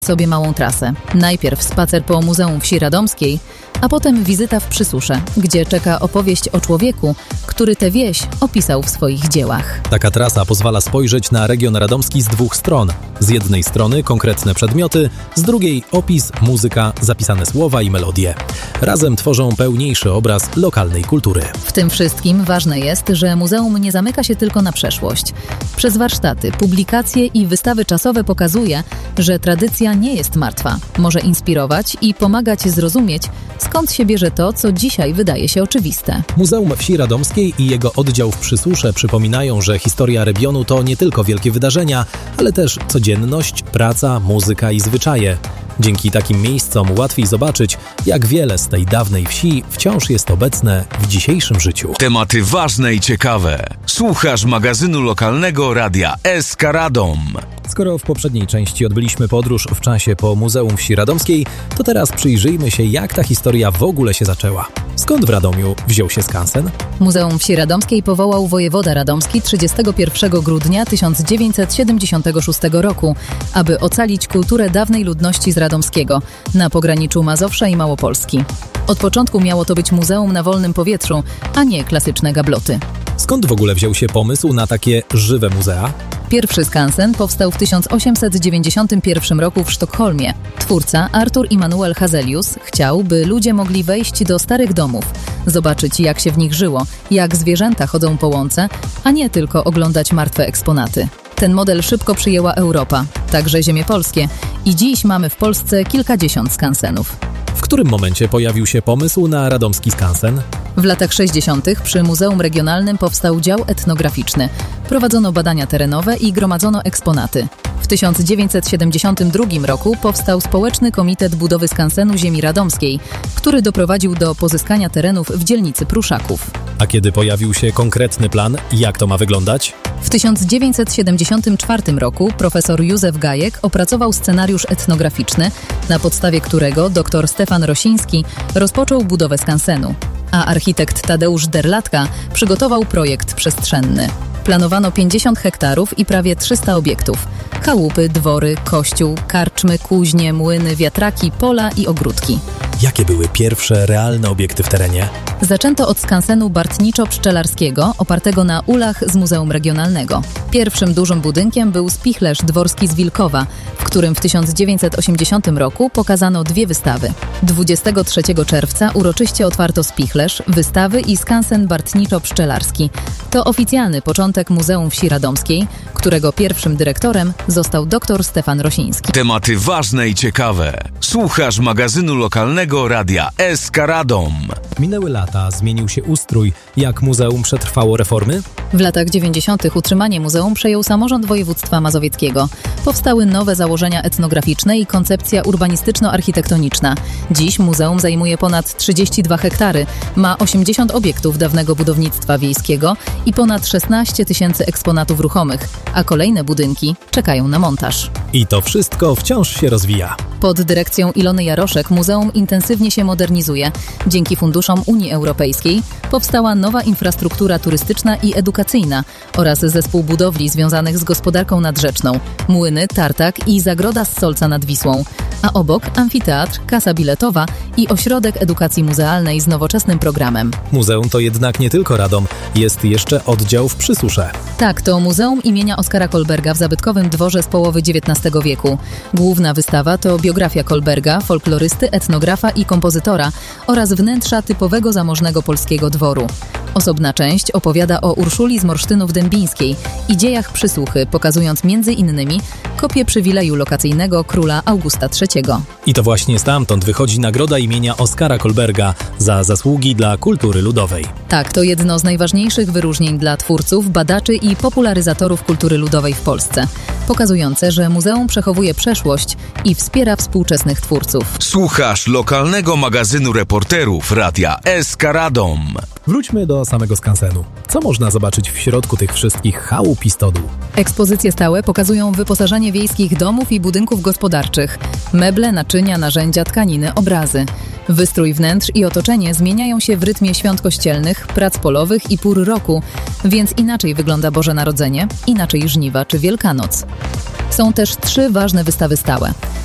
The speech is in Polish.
sobie małą trasę. Najpierw spacer po Muzeum Wsi Radomskiej, a potem wizyta w Przysusze, gdzie czeka opowieść o człowieku, który tę wieś opisał w swoich dziełach. Taka trasa pozwala spojrzeć na region radomski z dwóch stron. Z jednej strony konkretne przedmioty, z drugiej opis, muzyka, zapisane słowa i melodie. Razem tworzą pełniejszy obraz lokalnej kultury. W tym wszystkim ważne jest, że muzeum nie zamyka się tylko na przeszłość. Przez warsztaty, publikacje i wystawy czasowe pokazuje, że tradycja nie jest martwa. Może inspirować i pomagać zrozumieć, skąd się bierze to, co dzisiaj wydaje się oczywiste. Muzeum Wsi Radomskiej i jego oddział w Przysusze przypominają, że historia regionu to nie tylko wielkie wydarzenia, ale też codzienność, praca, muzyka i zwyczaje. Dzięki takim miejscom łatwiej zobaczyć, jak wiele z tej dawnej wsi wciąż jest obecne w dzisiejszym życiu. Tematy ważne i ciekawe. Słuchasz magazynu lokalnego Radia SK Radom. Skoro w poprzedniej części odbyliśmy podróż w czasie po Muzeum Wsi Radomskiej, to teraz przyjrzyjmy się, jak ta historia w ogóle się zaczęła. Skąd w Radomiu wziął się skansen? Muzeum Wsi Radomskiej powołał wojewoda radomski 31 grudnia 1976 roku, aby ocalić kulturę dawnej ludności z Radomskiego na pograniczu Mazowsza i Małopolski. Od początku miało to być muzeum na wolnym powietrzu, a nie klasyczne gabloty. Skąd w ogóle wziął się pomysł na takie żywe muzea? Pierwszy skansen powstał w 1891 roku w Sztokholmie. Twórca Artur Immanuel Hazelius chciał, by ludzie mogli wejść do starych domów, zobaczyć, jak się w nich żyło, jak zwierzęta chodzą po łące, a nie tylko oglądać martwe eksponaty. Ten model szybko przyjęła Europa, także ziemie polskie, i dziś mamy w Polsce kilkadziesiąt skansenów. W którym momencie pojawił się pomysł na radomski skansen? W latach 60. przy Muzeum Regionalnym powstał dział etnograficzny. Prowadzono badania terenowe i gromadzono eksponaty. W 1972 roku powstał Społeczny Komitet Budowy Skansenu Ziemi Radomskiej, który doprowadził do pozyskania terenów w dzielnicy Pruszaków. A kiedy pojawił się konkretny plan, jak to ma wyglądać? W 1974 roku profesor Józef Gajek opracował scenariusz etnograficzny, na podstawie którego dr Stefan Rosiński rozpoczął budowę skansenu, a architekt Tadeusz Derlatka przygotował projekt przestrzenny. Planowano 50 hektarów i prawie 300 obiektów. Chałupy, dwory, kościół, karczmy, kuźnie, młyny, wiatraki, pola i ogródki. Jakie były pierwsze realne obiekty w terenie? Zaczęto od skansenu bartniczo-pszczelarskiego, opartego na ulach z Muzeum Regionalnego. Pierwszym dużym budynkiem był spichlerz dworski z Wilkowa, w którym w 1980 roku pokazano 2 wystawy. 23 czerwca uroczyście otwarto spichlerz, wystawy i skansen bartniczo-pszczelarski. To oficjalny początek Muzeum Wsi Radomskiej, którego pierwszym dyrektorem został dr Stefan Rosiński. Tematy ważne i ciekawe. Słuchasz magazynu lokalnego Radia SK Radom. Minęły lata, zmienił się ustrój. Jak muzeum przetrwało reformy? W latach 90. utrzymanie muzeum przejął samorząd województwa mazowieckiego. Powstały nowe założenia etnograficzne i koncepcja urbanistyczno-architektoniczna. Dziś muzeum zajmuje ponad 32 hektary, ma 80 obiektów dawnego budownictwa wiejskiego i ponad 16 tysięcy eksponatów ruchomych, a kolejne budynki czekają na montaż. I to wszystko wciąż się rozwija. Pod dyrekcją Ilony Jaroszek muzeum intensywnie się modernizuje. Dzięki funduszom Unii Europejskiej powstała nowa infrastruktura turystyczna i edukacyjna oraz zespół budowli związanych z gospodarką nadrzeczną, młyny, tartak i zagroda z Solca nad Wisłą, a obok amfiteatr, kasa biletowa i ośrodek edukacji muzealnej z nowoczesnym programem. Muzeum to jednak nie tylko Radom, jest jeszcze oddział w Przysusze. Tak, to Muzeum imienia Oskara Kolberga w zabytkowym dworze z połowy XIX wieku. Główna wystawa to biografia Kolberga, folklorysty, etnografa i kompozytora oraz wnętrza typowego zamożnego polskiego dworu. Osobna część opowiada o Urszuli z Morsztynów Dębińskiej i dziejach Przysuchy, pokazując m.in. kopię przywileju lokacyjnego króla Augusta III. I to właśnie stamtąd wychodzi nagroda imienia Oskara Kolberga za zasługi dla kultury ludowej. Tak, to jedno z najważniejszych wyróżnień dla twórców, badaczy i popularyzatorów kultury ludowej w Polsce, pokazujące, że muzeum przechowuje przeszłość i wspiera współczesnych twórców. Słuchasz lokalnego magazynu reporterów Radia SK Radom. Wróćmy do samego skansenu. Co można zobaczyć w środku tych wszystkich chałup i stodół? Ekspozycje stałe pokazują wyposażenie wiejskich domów i budynków gospodarczych, meble, naczynia, narzędzia, tkaniny, obrazy. Wystrój wnętrz i otoczenie zmieniają się w rytmie świąt kościelnych, prac polowych i pór roku, więc inaczej wygląda Boże Narodzenie, inaczej żniwa czy Wielkanoc. Są też 3 ważne wystawy stałe.